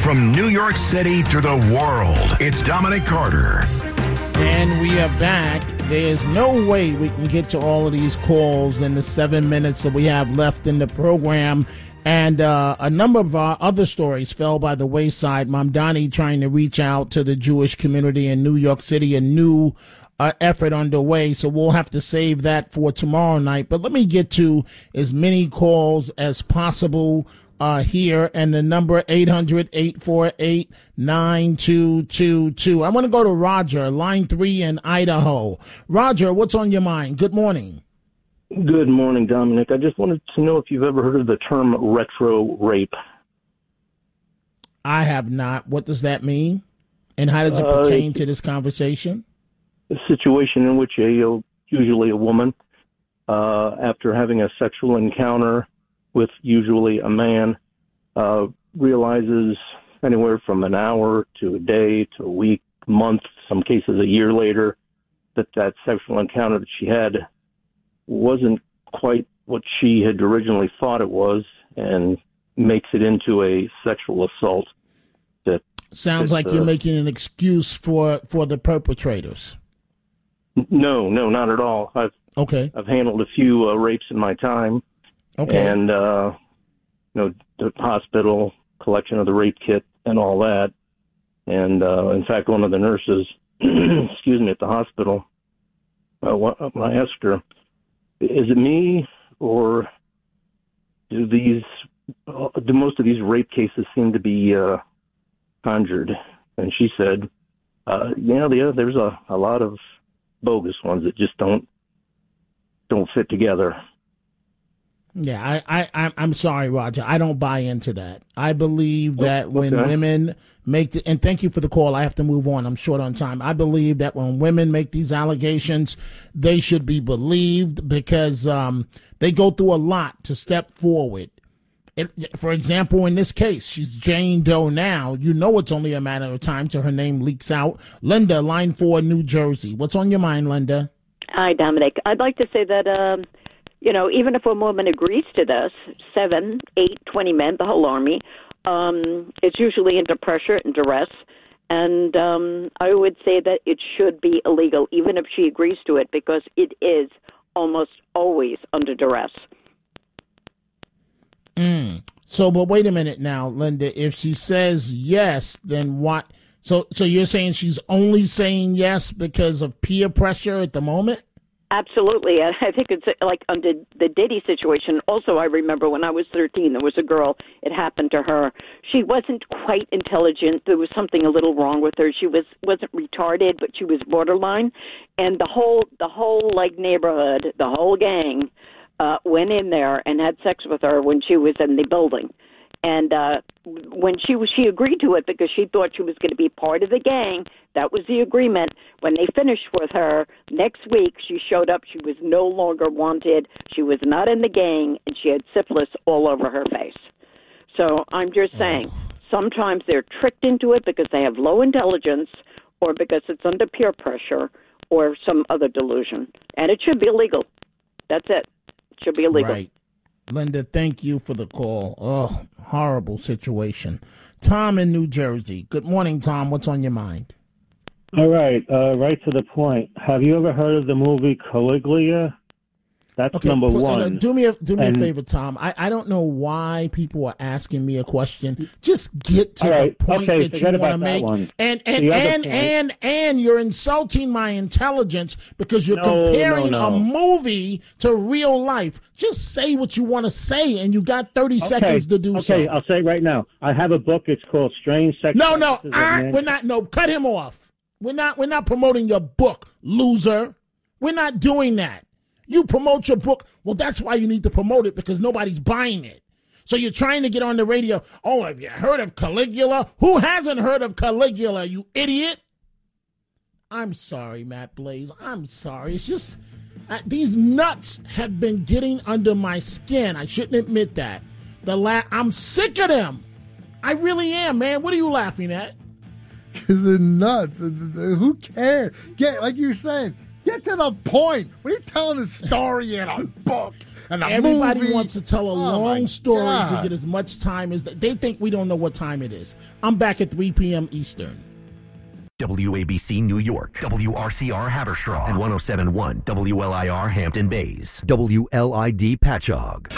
From New York City to the world, it's Dominic Carter. And we are back. There's no way we can get to all of these calls in the 7 minutes that we have left in the program. And a number of our other stories fell by the wayside. Mamdani trying to reach out to the Jewish community in New York City, a new effort underway. So we'll have to save that for tomorrow night. But let me get to as many calls as possible here, and the number 800-848-9222. I want to go to Roger, line 3 in Idaho. Roger, what's on your mind? Good morning. Good morning, Dominic. I just wanted to know if you've ever heard of the term retro rape. I have not. What does that mean? And how does it pertain to this conversation? A situation in which usually a woman, after having a sexual encounter with usually a man, realizes anywhere from an hour to a day to a week, month, some cases a year later, that sexual encounter that she had wasn't quite what she had originally thought it was, and makes it into a sexual assault. Sounds like you're making an excuse for the perpetrators. No, not at all. I've handled a few rapes in my time. Okay. And, the hospital, collection of the rape kit and all that. And, in fact, one of the nurses, at the hospital, I asked her, is it me, or do most of these rape cases seem to be conjured? And she said, there's a lot of bogus ones that just don't fit together. Yeah, I'm sorry, Roger. I don't buy into that. I believe that when women and thank you for the call. I have to move on. I'm short on time. I believe that when women make these allegations, they should be believed because they go through a lot to step forward. For example, in this case, she's Jane Doe now. You know it's only a matter of time till her name leaks out. Linda, line 4, New Jersey. What's on your mind, Linda? Hi, Dominic. I'd like to say that, even if a woman agrees to this, 7, 8, 20 men, the whole army, it's usually under pressure and duress. And I would say that it should be illegal, even if she agrees to it, because it is almost always under duress. So, but wait a minute now, Linda. If she says yes, then what? So you're saying she's only saying yes because of peer pressure at the moment? Absolutely. I think it's like under the Diddy situation. Also, I remember when I was 13, there was a girl, it happened to her. She wasn't quite intelligent. There was something a little wrong with her. She wasn't retarded, but she was borderline. And the whole neighborhood, the whole gang, went in there and had sex with her when she was in the building. And when she agreed to it because she thought she was going to be part of the gang. That was the agreement. When they finished with her, next week she showed up. She was no longer wanted. She was not in the gang, and she had syphilis all over her face. So I'm just saying, sometimes they're tricked into it because they have low intelligence or because it's under peer pressure or some other delusion. And it should be illegal. That's it. It should be illegal. Right. Linda, thank you for the call. Oh, horrible situation. Tom in New Jersey. Good morning, Tom. What's on your mind? All right. Right to the point. Have you ever heard of the movie Caligula? That's number one. Do me a favor, Tom. I don't know why people are asking me a question. Just get to the point that you want to make. And you're insulting my intelligence because you're comparing a movie to real life. Just say what you want to say, and you got 30 seconds to do so. Okay, I'll say it right now. I have a book. It's called Strange Sex. We're not. No, cut him off. We're not promoting your book, loser. We're not doing that. You promote your book. Well, that's why you need to promote it, because nobody's buying it. So you're trying to get on the radio. Oh, have you heard of Caligula? Who hasn't heard of Caligula, you idiot? I'm sorry, Matt Blaze. I'm sorry. It's just these nuts have been getting under my skin. I shouldn't admit that. I'm sick of them. I really am, man. What are you laughing at? Because they're nuts. Who cares? Like you're saying, get to the point. What are you telling a story in a book? and everybody movie. wants to tell a long story to get as much time as they think we don't know what time it is. I'm back at 3 p.m. Eastern. WABC New York, WRCR Haverstraw, and 107.1 WLIR Hampton Bays, WLID Patchogue.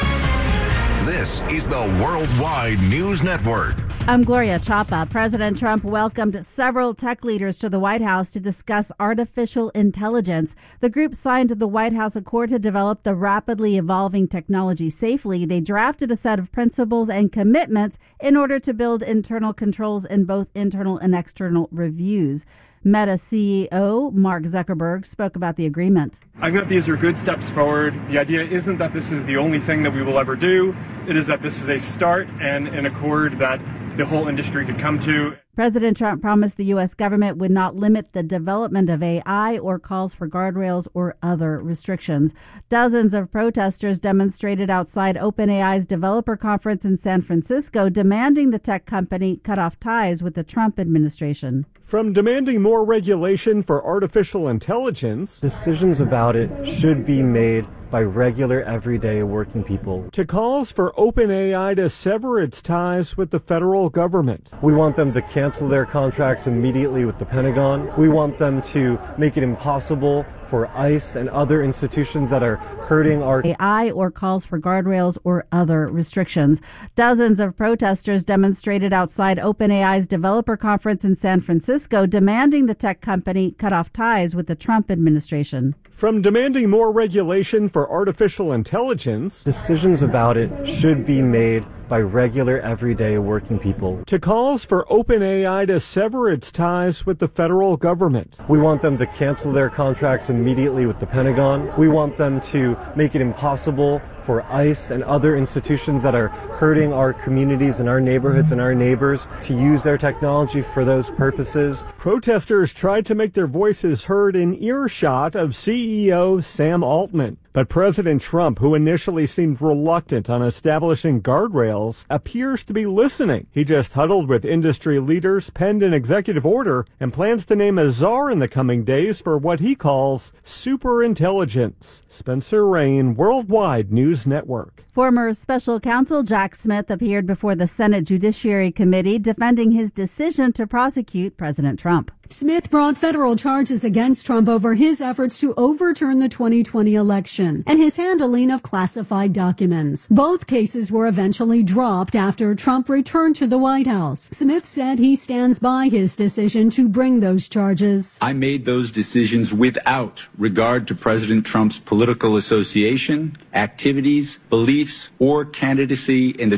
This is the Worldwide News Network. I'm Gloria Chapa. President Trump welcomed several tech leaders to the White House to discuss artificial intelligence. The group signed the White House Accord to develop the rapidly evolving technology safely. They drafted a set of principles and commitments in order to build internal controls in both internal and external reviews. Meta CEO Mark Zuckerberg spoke about the agreement. I think these are good steps forward. The idea isn't that this is the only thing that we will ever do. It is that this is a start and an accord that the whole industry could come to. President Trump promised the U.S. government would not limit the development of AI or calls for guardrails or other restrictions. Dozens of protesters demonstrated outside OpenAI's developer conference in San Francisco, demanding the tech company cut off ties with the Trump administration. From demanding more regulation for artificial intelligence, decisions about it should be made by regular, everyday working people, to calls for OpenAI to sever its ties with the federal government. We want them to cancel their contracts immediately with the Pentagon. We want them to make it impossible for ICE and other institutions that are hurting our AI or calls for guardrails or other restrictions. Dozens of protesters demonstrated outside OpenAI's developer conference in San Francisco, demanding the tech company cut off ties with the Trump administration. From demanding more regulation for artificial intelligence, decisions about it should be made by regular, everyday working people, to calls for OpenAI to sever its ties with the federal government. We want them to cancel their contracts immediately with the Pentagon. We want them to make it impossible for ICE and other institutions that are hurting our communities and our neighborhoods and our neighbors to use their technology for those purposes. Protesters tried to make their voices heard in earshot of CEO Sam Altman. But President Trump, who initially seemed reluctant on establishing guardrails, appears to be listening. He just huddled with industry leaders, penned an executive order, and plans to name a czar in the coming days for what he calls superintelligence. Spencer Rain, Worldwide News Network. Former special counsel Jack Smith appeared before the Senate Judiciary Committee defending his decision to prosecute President Trump. Smith brought federal charges against Trump over his efforts to overturn the 2020 election and his handling of classified documents. Both cases were eventually dropped after Trump returned to the White House. Smith said he stands by his decision to bring those charges. I made those decisions without regard to President Trump's political association, activities, beliefs, or candidacy in the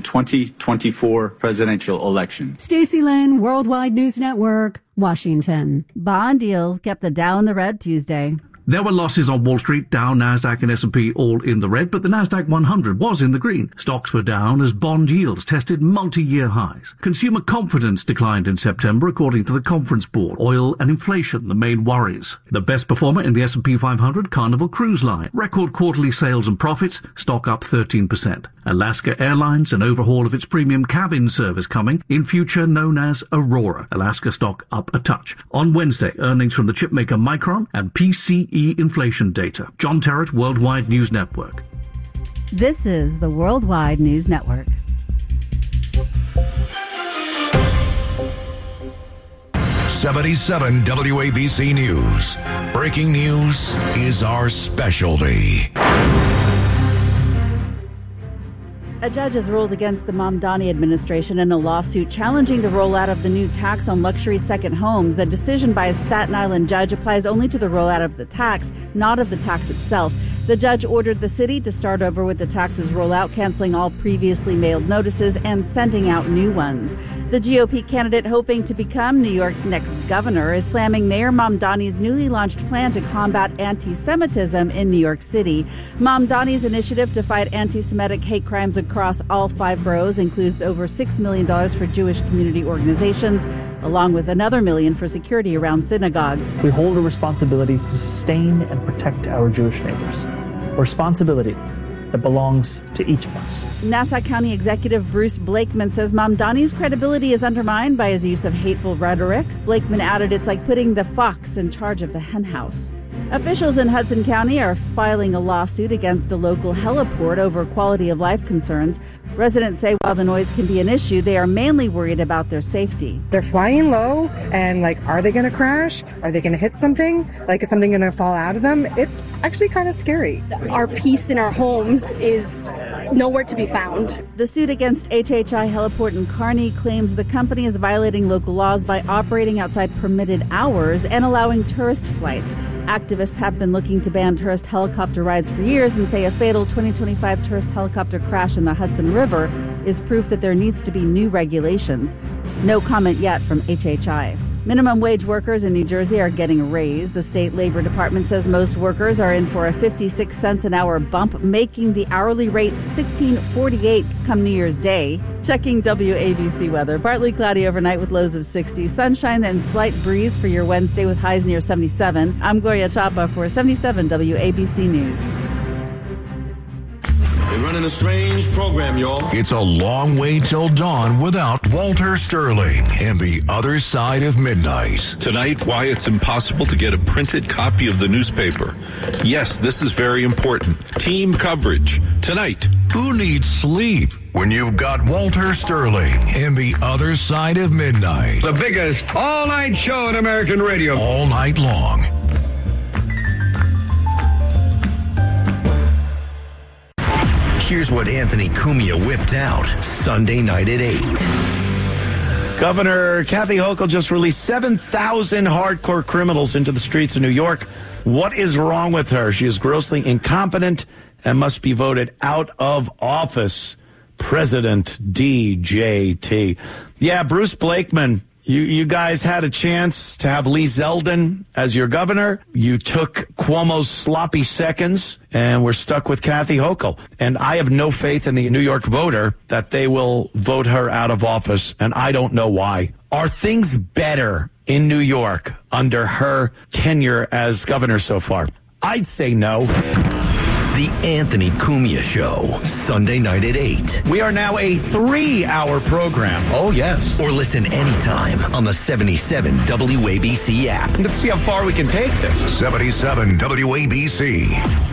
2024 presidential election. Stacey Lynn, Worldwide News Network, Washington. Bond deals kept the Dow in the red Tuesday. There were losses on Wall Street, Dow, Nasdaq and S&P all in the red, but the Nasdaq 100 was in the green. Stocks were down as bond yields tested multi-year highs. Consumer confidence declined in September, according to the Conference Board. Oil and inflation, the main worries. The best performer in the S&P 500, Carnival Cruise Line. Record quarterly sales and profits, stock up 13%. Alaska Airlines, an overhaul of its premium cabin service coming, in future known as Aurora. Alaska stock up a touch. On Wednesday, earnings from the chipmaker Micron and PCE inflation data. John Terrett, Worldwide News Network. This is the Worldwide News Network. '77 WABC News. Breaking news is our specialty. A judge has ruled against the Mamdani administration in a lawsuit challenging the rollout of the new tax on luxury second homes. The decision by a Staten Island judge applies only to the rollout of the tax, not of the tax itself. The judge ordered the city to start over with the tax's rollout, canceling all previously mailed notices and sending out new ones. The GOP candidate hoping to become New York's next governor is slamming Mayor Mamdani's newly launched plan to combat anti-Semitism in New York City. Mamdani's initiative to fight anti-Semitic hate crimes across all 5 boroughs includes over $6 million for Jewish community organizations, along with another $1 million for security around synagogues. We hold a responsibility to sustain and protect our Jewish neighbors, a responsibility that belongs to each of us. Nassau County Executive Bruce Blakeman says Mamdani's credibility is undermined by his use of hateful rhetoric. Blakeman added it's like putting the fox in charge of the henhouse. Officials in Hudson County are filing a lawsuit against a local heliport over quality of life concerns. Residents say while the noise can be an issue, they are mainly worried about their safety. They're flying low, and are they going to crash? Are they going to hit something? Is something going to fall out of them? It's actually kind of scary. Our peace in our homes is nowhere to be found. The suit against HHI Heliport in Kearney claims the company is violating local laws by operating outside permitted hours and allowing tourist flights. Activists have been looking to ban tourist helicopter rides for years and say a fatal 2025 tourist helicopter crash in the Hudson River is proof that there needs to be new regulations. No comment yet from HHI. Minimum wage workers in New Jersey are getting a raise. The state labor department says most workers are in for a 56 cents an hour bump, making the hourly rate $16.48 come New Year's Day. Checking WABC weather. Partly cloudy overnight with lows of 60. Sunshine and slight breeze for your Wednesday with highs near 77. I'm Gloria Chapa for 77 WABC News. We're running a strange program, y'all. It's a long way till dawn without Walter Sterling and the other side of midnight. Tonight, why it's impossible to get a printed copy of the newspaper. Yes, this is very important. Team coverage. Tonight. Who needs sleep when you've got Walter Sterling and the other side of midnight? The biggest all-night show in American radio. All night long. Here's what Anthony Cumia whipped out Sunday night at 8. Governor Kathy Hochul just released 7,000 hardcore criminals into the streets of New York. What is wrong with her? She is grossly incompetent and must be voted out of office. President DJT. Yeah, Bruce Blakeman. You guys had a chance to have Lee Zeldin as your governor. You took Cuomo's sloppy seconds, and we're stuck with Kathy Hochul. And I have no faith in the New York voter that they will vote her out of office, and I don't know why. Are things better in New York under her tenure as governor so far? I'd say no. The Anthony Cumia Show, Sunday night at 8. We are now a 3-hour program. Oh, yes. Or listen anytime on the 77 WABC app. Let's see how far we can take this. 77 WABC.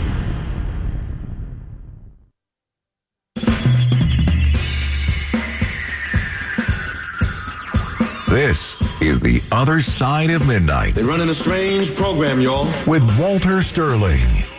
This is The Other Side of Midnight. They're running a strange program, y'all. With Walter Sterling.